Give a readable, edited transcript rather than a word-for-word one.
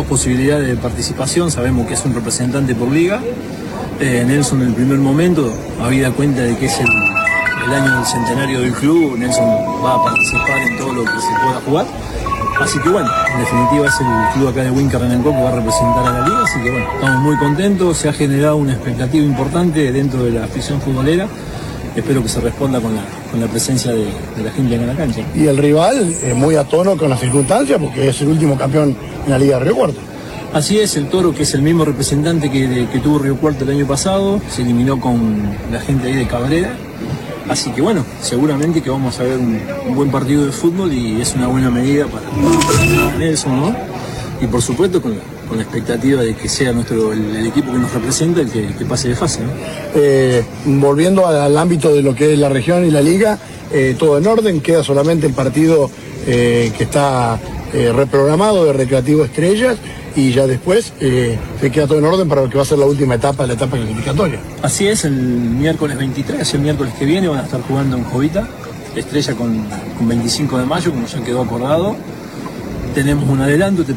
posibilidades de participación, sabemos que es un representante por liga. Nelson en el primer momento, habida cuenta de que es el año del centenario del club, Nelson va a participar en todo lo que se pueda jugar. Así que bueno, en definitiva es el club acá de Winca Renancó que va a representar a la liga, así que bueno, estamos muy contentos, se ha generado una expectativa importante dentro de la afición futbolera. Espero que se responda con la presencia de la gente en la cancha. Y el rival, muy a tono con las circunstancias, porque es el último campeón en la Liga de Río Cuarto. Así es, el Toro, que es el mismo representante que tuvo Río Cuarto el año pasado, se eliminó con la gente ahí de Cabrera. Así que bueno, seguramente que vamos a ver un buen partido de fútbol y es una buena medida para Nelson, ¿no? Y por supuesto con la expectativa de que sea el equipo que nos representa el que pase de fase, ¿no? Volviendo al ámbito de lo que es la región y la liga, todo en orden, queda solamente el partido que está reprogramado de Recreativo Estrellas y ya después se queda todo en orden para lo que va a ser la última etapa, la etapa clasificatoria. Así es, el miércoles 23, el miércoles que viene van a estar jugando en Jovita, Estrella con 25 de mayo, como ya quedó acordado. Tenemos un adelanto.